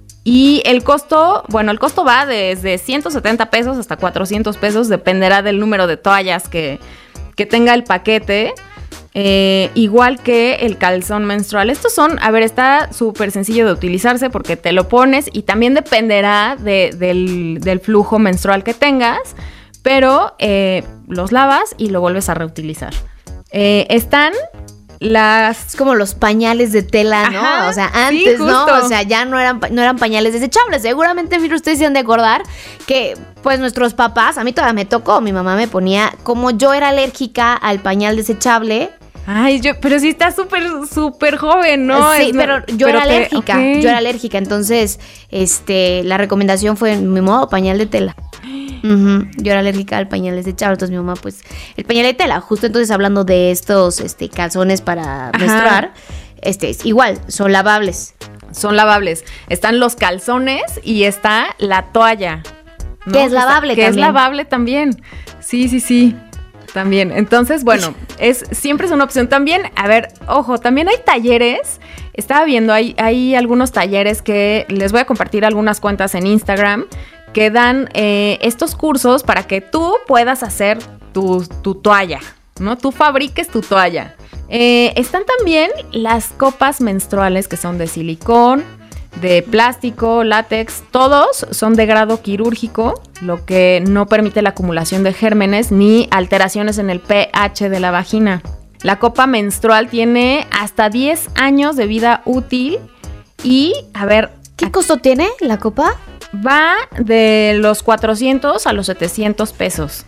Y el costo, bueno, el costo va desde ciento setenta pesos hasta cuatrocientos pesos, dependerá del número de toallas que, que tenga el paquete. Eh, igual que el calzón menstrual. Estos son, a ver, está súper sencillo de utilizarse porque te lo pones y también dependerá de, del, del flujo menstrual que tengas, pero eh, los lavas y lo vuelves a reutilizar. Eh, están las... Es como los pañales de tela, ¿no? Ajá, o sea, antes, sí, ¿no? O sea, ya no eran, no eran pañales desechables. Seguramente, mira, ustedes se han de acordar que, pues, nuestros papás, a mí todavía me tocó, mi mamá me ponía, como yo era alérgica al pañal desechable... Ay, yo, pero sí está súper, súper joven, ¿no? Sí, es, pero yo pero era que, alérgica, okay. yo era alérgica, entonces, este, la recomendación fue, mi modo, pañal de tela. Uh-huh. Yo era alérgica al pañal desechable, entonces mi mamá, pues, el pañal de tela, justo entonces hablando de estos, este, calzones para Ajá. menstruar, este, es igual, son lavables. Son lavables. Están los calzones y está la toalla, ¿no? Que es lavable que también. Que es lavable también. Sí, sí, sí. También. Entonces, bueno, es siempre es una opción. También, a ver, ojo, también hay talleres. Estaba viendo, hay, hay algunos talleres que les voy a compartir algunas cuentas en Instagram que dan eh, estos cursos para que tú puedas hacer tu, tu toalla, ¿no? Tú fabriques tu toalla. Eh, están también las copas menstruales que son de silicón, de plástico, látex, todos son de grado quirúrgico, lo que no permite la acumulación de gérmenes ni alteraciones en el pH de la vagina. La copa menstrual tiene hasta diez años de vida útil y, a ver... ¿Qué costo tiene la copa? Va de los cuatrocientos a los setecientos pesos.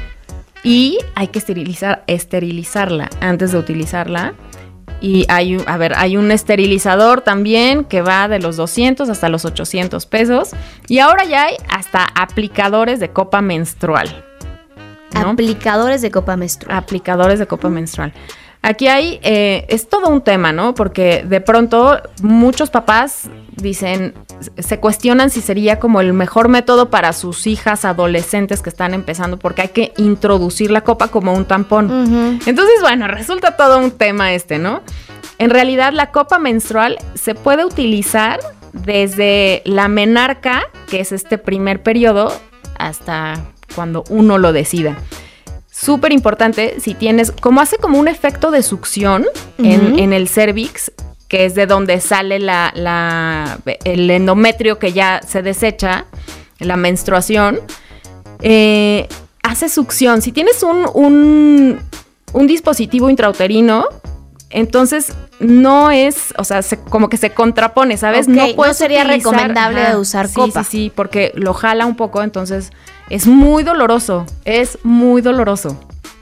Y hay que esterilizar, esterilizarla antes de utilizarla. Y hay, a ver, hay un esterilizador también que va de los doscientos hasta los ochocientos pesos. Y ahora ya hay hasta aplicadores de copa menstrual, ¿no? Aplicadores de copa menstrual. Aplicadores de copa menstrual. Aquí hay, eh, es todo un tema, ¿no? Porque de pronto muchos papás dicen, se cuestionan si sería como el mejor método para sus hijas adolescentes que están empezando, porque hay que introducir la copa como un tampón. Uh-huh. Entonces, bueno, resulta todo un tema este, ¿no? En realidad, la copa menstrual se puede utilizar desde la menarca, que es este primer periodo, hasta cuando uno lo decida. Súper importante, si tienes, como hace como un efecto de succión uh-huh. en, en el cérvix, que es de donde sale la, la, el endometrio que ya se desecha, la menstruación, eh, hace succión. Si tienes un, un, un dispositivo intrauterino, entonces no es, o sea, se, como que se contrapone, ¿sabes? Okay, no, no sería utilizar, recomendable ajá, usar sí, copa. Sí, sí, porque lo jala un poco, entonces es muy doloroso, es muy doloroso.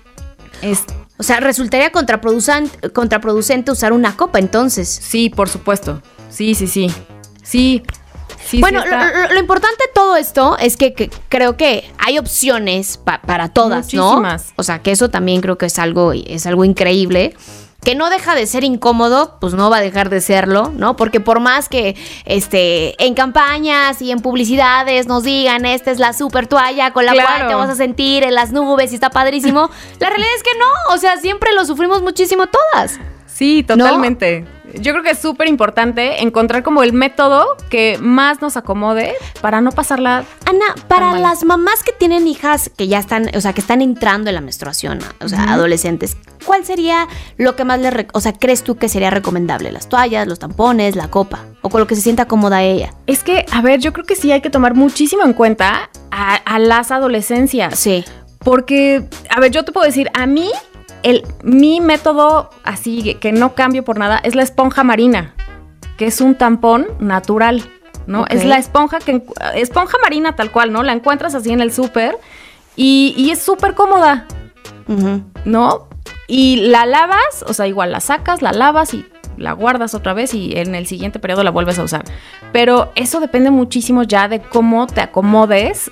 Es, o sea, resultaría contraproducente, contraproducente usar una copa, entonces. Sí, por supuesto. Sí, sí, sí. Sí. sí bueno, sí lo, lo importante de todo esto es que, que creo que hay opciones pa, para todas, muchísimas, ¿no? O sea, que eso también creo que es algo, es algo increíble. Que no deja de ser incómodo, pues no va a dejar de serlo, ¿no? Porque por más que este, en campañas y en publicidades nos digan, esta es la super toalla con la claro. cual te vas a sentir en las nubes y está padrísimo, la realidad es que no, o sea, siempre lo sufrimos muchísimo todas. Sí, totalmente. ¿No? Yo creo que es súper importante encontrar como el método que más nos acomode para no pasarla. Ana, para las mamás que tienen hijas que ya están, o sea, que están entrando en la menstruación, o sea, uh-huh. adolescentes, ¿cuál sería lo que más les, rec- o sea, crees tú que sería recomendable? ¿Las toallas, los tampones, la copa? ¿O con lo que se sienta cómoda ella? Es que, a ver, yo creo que sí hay que tomar muchísimo en cuenta a, a las adolescencias. Sí. Porque, a ver, yo te puedo decir, a mí... El, mi método, así que no cambio por nada, es la esponja marina, que es un tampón natural, ¿no? Okay. Es la esponja que esponja marina tal cual, ¿no? La encuentras así en el súper y, y es súper cómoda, uh-huh. ¿no? Y la lavas, o sea, igual la sacas, la lavas y la guardas otra vez y en el siguiente periodo la vuelves a usar. Pero eso depende muchísimo ya de cómo te acomodes,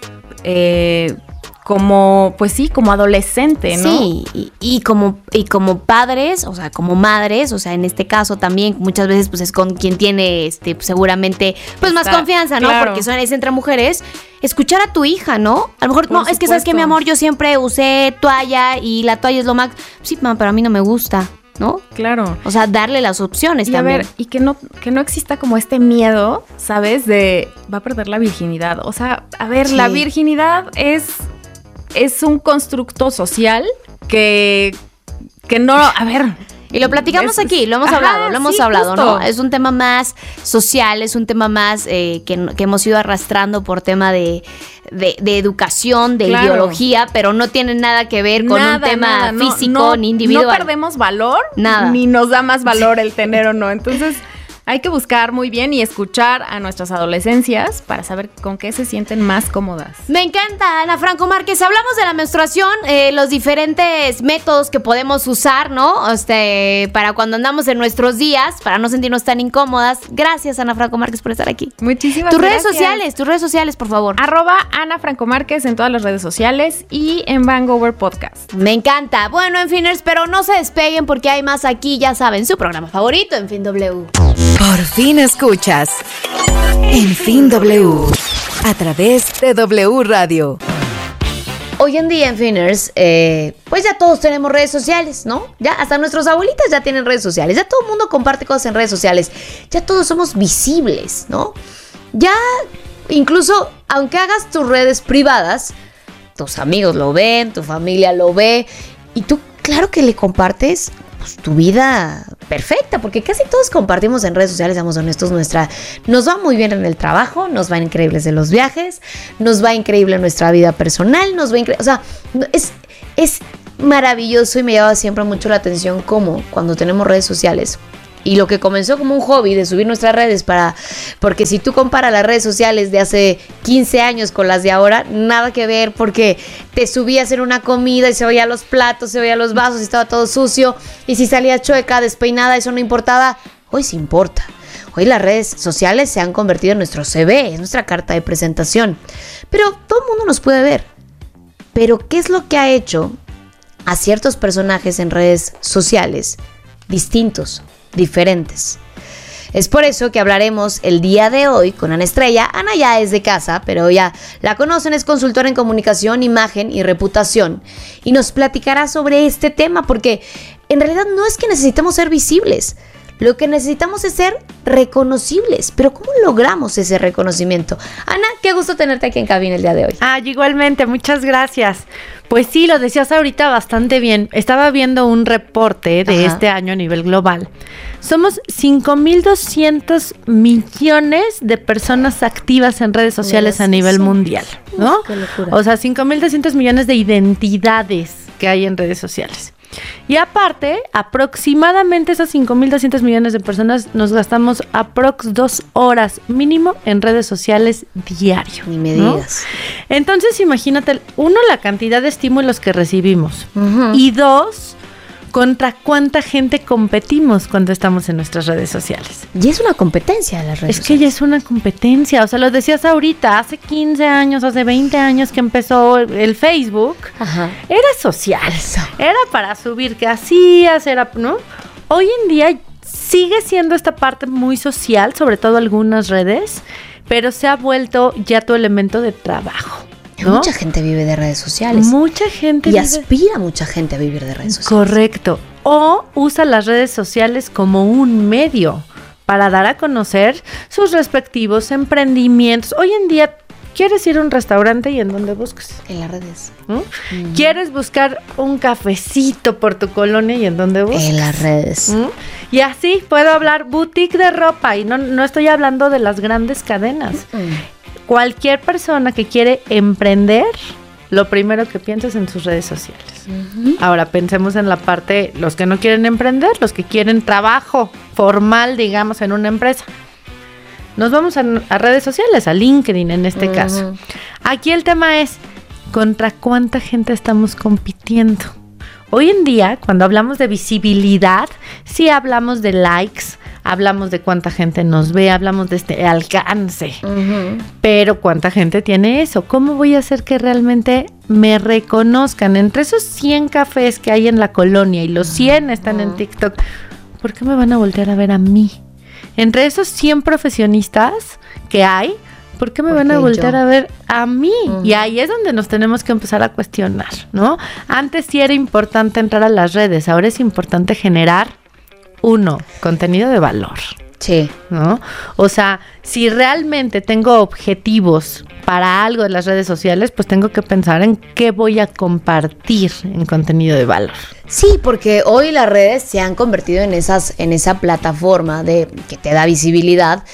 eh... como, pues sí, como adolescente, ¿no? Sí, y, y como y como padres, o sea, como madres, o sea, en este caso también muchas veces pues es con quien tiene este pues, seguramente pues Está, más confianza, ¿no? Claro. Porque son es entre mujeres, escuchar a tu hija, ¿no? A lo mejor, Por no, supuesto. Es que sabes que mi amor, yo siempre usé toalla y la toalla es lo más, sí, mamá, pero a mí no me gusta, ¿no? Claro. O sea, darle las opciones y también. A ver, y que no, que no exista como este miedo, ¿sabes? De va a perder la virginidad. O sea, a ver, sí. La virginidad es es un constructo social que, que no, a ver... Y lo platicamos es, aquí, lo hemos ajá, hablado, lo hemos sí, hablado, justo. ¿no? Es un tema más social, es un tema más eh, que, que hemos ido arrastrando por tema de, de, de educación, de claro. ideología, pero no tiene nada que ver con nada, un tema nada, físico no, no, ni individual. No perdemos valor, nada. Ni nos da más valor el tener o no. Entonces... hay que buscar muy bien y escuchar a nuestras adolescencias para saber con qué se sienten más cómodas. Me encanta, Ana Franco Márquez. Hablamos de la menstruación, eh, los diferentes métodos que podemos usar, ¿no? Este, para cuando andamos en nuestros días, para no sentirnos tan incómodas. Gracias, Ana Franco Márquez, por estar aquí. Muchísimas tus gracias. Tus redes sociales, tus redes sociales, por favor. Arroba Ana Franco Márquez en todas las redes sociales y en Vangover Podcast. Me encanta. Bueno, en Finers, pero no se despeguen porque hay más aquí, ya saben, su programa favorito, En Fin W. Por fin escuchas En Fin W a través de W Radio. hoy en día en Finners, eh, pues ya todos tenemos redes sociales, ¿no? Ya hasta nuestros abuelitas ya tienen redes sociales, ya todo el mundo comparte cosas en redes sociales, ya todos somos visibles, ¿no? Ya incluso, aunque hagas tus redes privadas, tus amigos lo ven, tu familia lo ve, y tú, claro que le compartes pues, tu vida perfecta, porque casi todos compartimos en redes sociales, seamos honestos, nuestra, nos va muy bien en el trabajo, nos va increíbles en los viajes, nos va increíble en nuestra vida personal, nos va increíble, o sea, es, es maravilloso y me llama siempre mucho la atención cómo cuando tenemos redes sociales, y lo que comenzó como un hobby de subir nuestras redes para, porque si tú comparas las redes sociales de hace quince años con las de ahora, nada que ver, porque te subías en una comida y se veían los platos, se veían los vasos y estaba todo sucio, y si salías chueca, despeinada, eso no importaba. Hoy sí importa. Hoy las redes sociales se han convertido en nuestro C V, es nuestra carta de presentación. Pero todo el mundo nos puede ver. Pero ¿qué es lo que ha hecho a ciertos personajes en redes sociales distintos, diferentes? Es por eso que hablaremos el día de hoy con Ana Estrella. Ana ya es de casa, pero ya la conocen, es consultora en comunicación, imagen y reputación. Y nos platicará sobre este tema, porque en realidad no es que necesitemos ser visibles. Lo que necesitamos es ser reconocibles. Pero ¿cómo logramos ese reconocimiento? Ana, qué gusto tenerte aquí en cabina el día de hoy. Ah, igualmente, muchas gracias. Pues sí, lo decías ahorita bastante bien. Estaba viendo un reporte de Ajá. este año a nivel global. Somos cinco mil doscientos millones de personas activas en redes sociales a nivel mundial, ¿no? Uf, qué locura. O sea, cinco mil doscientos millones de identidades que hay en redes sociales. Y aparte, aproximadamente esos cinco mil doscientos millones de personas nos gastamos aprox dos horas mínimo en redes sociales diario. Ni me ¿no? digas. Entonces, imagínate, uno, la cantidad de estímulos que recibimos. Uh-huh. Y dos, contra cuánta gente competimos cuando estamos en nuestras redes sociales. Y es una competencia de las redes Es que ya es una competencia, o sea, lo decías ahorita, hace quince años, hace veinte años que empezó el Facebook, Ajá. era social, Eso. era para subir qué hacías, era, ¿no? Hoy en día sigue siendo esta parte muy social, sobre todo algunas redes, pero se ha vuelto ya tu elemento de trabajo, ¿no? Mucha gente vive de redes sociales. Mucha gente Y vive... aspira mucha gente a vivir de redes sociales. Correcto. O usa las redes sociales como un medio para dar a conocer sus respectivos emprendimientos. Hoy en día, ¿quieres ir a un restaurante y en dónde buscas? En las redes. ¿Mm? Mm. ¿Quieres buscar un cafecito por tu colonia y en dónde buscas? En las redes. ¿Mm? Y así puedo hablar boutique de ropa y no, no estoy hablando de las grandes cadenas. Mm. Cualquier persona que quiere emprender, lo primero que piensa es en sus redes sociales. Uh-huh. Ahora pensemos en la parte, los que no quieren emprender, los que quieren trabajo formal, digamos, en una empresa. Nos vamos a, a redes sociales, a LinkedIn en este uh-huh. caso. Aquí el tema es, ¿contra cuánta gente estamos compitiendo? Hoy en día, cuando hablamos de visibilidad, sí hablamos de likes, hablamos de cuánta gente nos ve, hablamos de este alcance. Uh-huh. Pero ¿cuánta gente tiene eso? ¿Cómo voy a hacer que realmente me reconozcan? Entre esos cien cafés que hay en la colonia y los cien están uh-huh. en TikTok, ¿por qué me van a voltear a ver a mí? Entre esos cien profesionistas que hay, ¿por qué me van a voltear yo? a ver a mí? Uh-huh. Y ahí es donde nos tenemos que empezar a cuestionar, ¿no? Antes sí era importante entrar a las redes, ahora es importante generar Uno, contenido de valor. Sí. ¿No? O sea, si realmente tengo objetivos para algo de las redes sociales, pues tengo que pensar en qué voy a compartir en contenido de valor. Sí, porque hoy las redes se han convertido en esas, en esa plataforma de que te da visibilidad.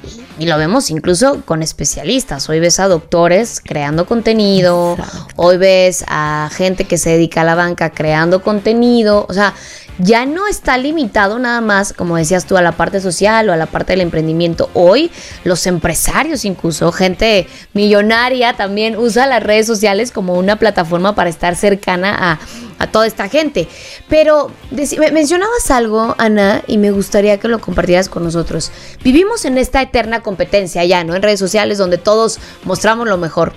Y lo vemos incluso con especialistas. Hoy ves a doctores creando contenido. Exacto. Hoy ves a gente que se dedica a la banca creando contenido. O sea, ya no está limitado nada más, como decías tú, a la parte social o a la parte del emprendimiento. Hoy los empresarios, incluso gente millonaria, también usa las redes sociales como una plataforma para estar cercana a, a toda esta gente. Pero dec- mencionabas algo, Ana, y me gustaría que lo compartieras con nosotros. Vivimos en esta eterna competencia ya, ¿no? En redes sociales donde todos mostramos lo mejor.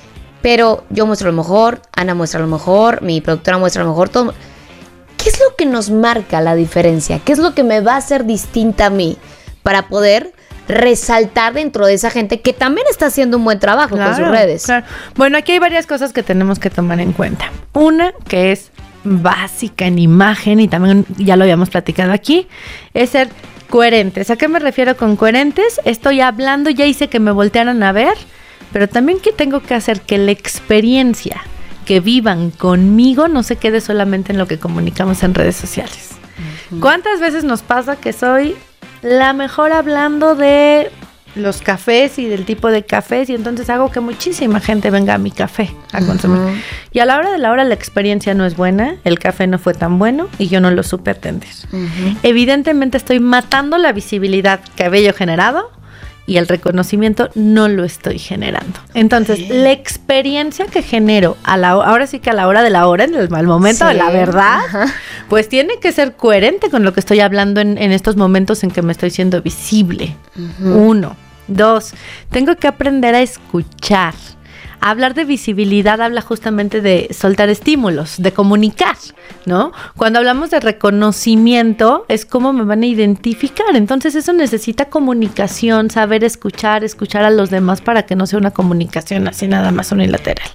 Pero yo muestro lo mejor, Ana muestra lo mejor, mi productora muestra lo mejor, todo. ¿Qué es lo que nos marca la diferencia? ¿Qué es lo que me va a hacer distinta a mí para poder resaltar dentro de esa gente que también está haciendo un buen trabajo Claro, con sus redes. claro. Bueno, aquí hay varias cosas que tenemos que tomar en cuenta. Una, que es básica en imagen, y también ya lo habíamos platicado aquí, es ser coherentes. ¿A qué me refiero con coherentes? Estoy hablando, ya hice que me voltearan a ver, pero también que tengo que hacer que la experiencia que vivan conmigo no se quede solamente en lo que comunicamos en redes sociales. Uh-huh. ¿Cuántas veces nos pasa que soy la mejor hablando de los cafés y del tipo de cafés, y entonces hago que muchísima gente venga a mi café a consumir? Uh-huh. Y a la hora de la hora la experiencia no es buena, el café no fue tan bueno y yo no lo supe atender. Uh-huh. Evidentemente estoy matando la visibilidad que había yo generado y el reconocimiento no lo estoy generando. Entonces, okay. la experiencia que genero, a la, ahora sí que a la hora de la hora, en el mal momento sí. de la verdad, Ajá. pues tiene que ser coherente con lo que estoy hablando en, en estos momentos en que me estoy siendo visible. Uh-huh. Uno. Dos, tengo que aprender a escuchar. Hablar de visibilidad habla justamente de soltar estímulos, de comunicar, ¿no? Cuando hablamos de reconocimiento es cómo me van a identificar. Entonces eso necesita comunicación, saber escuchar, escuchar a los demás para que no sea una comunicación así nada más unilateral.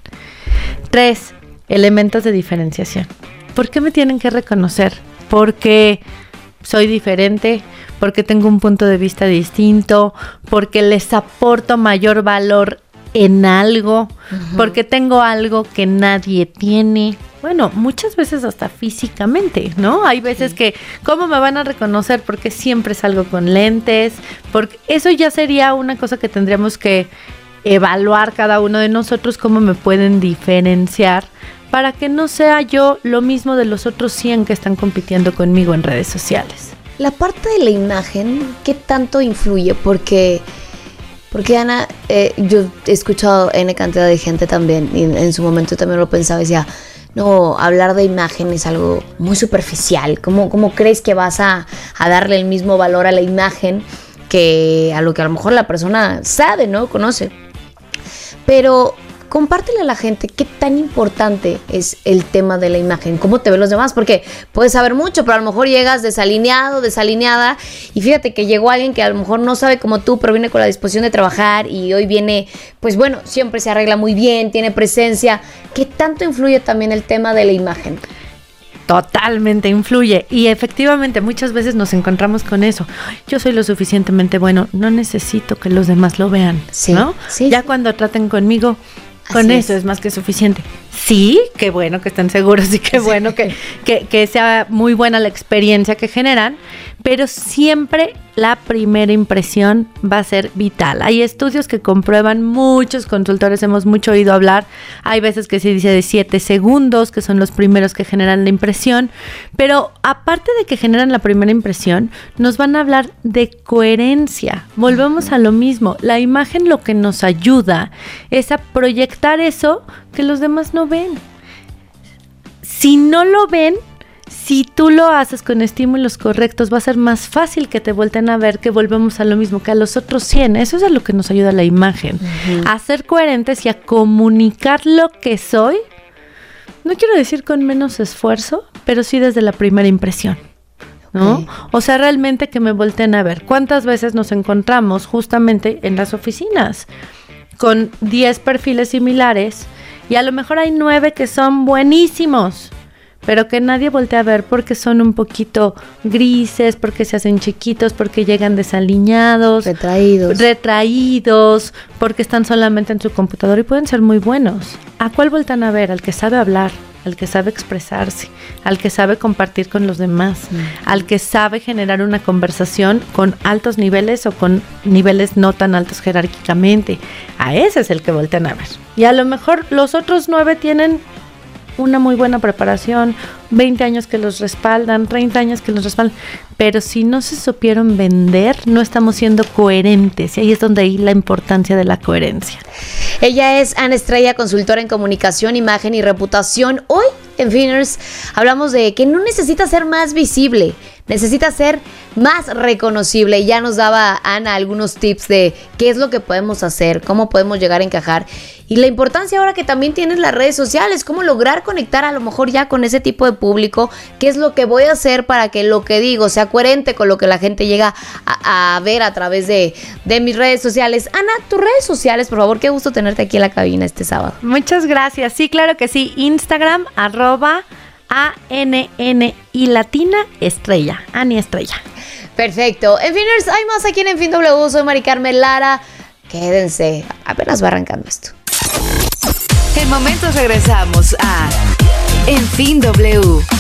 Tres, elementos de diferenciación. ¿Por qué me tienen que reconocer? Porque soy diferente, porque tengo un punto de vista distinto, porque les aporto mayor valor en algo, uh-huh. porque tengo algo que nadie tiene. Bueno, muchas veces hasta físicamente, ¿no? Hay veces sí. que, ¿cómo me van a reconocer? Porque siempre salgo con lentes, porque eso ya sería una cosa que tendríamos que evaluar cada uno de nosotros, cómo me pueden diferenciar para que no sea yo lo mismo de los otros cien que están compitiendo conmigo en redes sociales. La parte de la imagen, ¿qué tanto influye? Porque... Porque Ana, eh, yo he escuchado N cantidad de gente también, y en, en su momento también lo pensaba y decía, no, hablar de imagen es algo muy superficial. ¿Cómo, cómo crees que vas a, a darle el mismo valor a la imagen que a lo que a lo mejor la persona sabe, ¿no? Conoce. Pero compártele a la gente qué tan importante es el tema de la imagen, cómo te ven los demás, porque puedes saber mucho, pero a lo mejor llegas desalineado, desalineada, y fíjate que llegó alguien que a lo mejor no sabe como tú, pero viene con la disposición de trabajar y hoy viene, pues bueno, siempre se arregla muy bien, tiene presencia. ¿Qué tanto influye también el tema de la imagen? Totalmente influye, y efectivamente muchas veces nos encontramos con eso. Yo soy lo suficientemente bueno, no necesito que los demás lo vean, sí, ¿no? Sí, ya sí. Cuando traten conmigo, con Así eso es. es más que suficiente. Sí, qué bueno que estén seguros y qué sí. bueno que, que, que sea muy buena la experiencia que generan, pero siempre la primera impresión va a ser vital. Hay estudios que comprueban, muchos consultores hemos mucho oído hablar, hay veces que se dice de siete segundos, que son los primeros que generan la impresión, pero aparte de que generan la primera impresión, nos van a hablar de coherencia. Volvemos a lo mismo, la imagen lo que nos ayuda es a proyectar eso que los demás no ven. Si no lo ven, si tú lo haces con estímulos correctos, va a ser más fácil que te vuelten a ver, que volvemos a lo mismo, que a los otros cien. Eso es a lo que nos ayuda la imagen. Uh-huh. A ser coherentes y a comunicar lo que soy. No quiero decir con menos esfuerzo, pero sí desde la primera impresión, ¿no? Okay. O sea, realmente que me volteen a ver. ¿Cuántas veces nos encontramos justamente en las oficinas con diez perfiles similares y a lo mejor hay nueve que son buenísimos, pero que nadie voltea a ver porque son un poquito grises, porque se hacen chiquitos, porque llegan desaliñados, retraídos, retraídos, porque están solamente en su computadora y pueden ser muy buenos? ¿A cuál voltean a ver? Al que sabe hablar, al que sabe expresarse, al que sabe compartir con los demás, mm. al que sabe generar una conversación con altos niveles o con niveles no tan altos jerárquicamente. A ese es el que voltean a ver. Y a lo mejor los otros nueve tienen una muy buena preparación, veinte años que los respaldan, treinta años que los respaldan, pero si no se supieron vender, no estamos siendo coherentes, y ahí es donde hay la importancia de la coherencia. Ella es Ana Estrella, consultora en comunicación, imagen y reputación. Hoy en Finners hablamos de que no necesitas ser más visible, necesita ser más reconocible. Y ya nos daba Ana algunos tips de qué es lo que podemos hacer, cómo podemos llegar a encajar y la importancia ahora que también tienes las redes sociales, cómo lograr conectar a lo mejor ya con ese tipo de público, qué es lo que voy a hacer para que lo que digo sea coherente con lo que la gente llega a, a ver a través de, de mis redes sociales. Ana, tus redes sociales, por favor, qué gusto tenerte aquí en la cabina este sábado. Muchas gracias, sí, claro que sí, Instagram, arroba A N N I latina estrella, Ani Estrella. Perfecto. En Finers, hay más aquí en En Fin W. Soy Mari Carmen Lara. Quédense, apenas va arrancando esto. En momentos regresamos a En Fin W.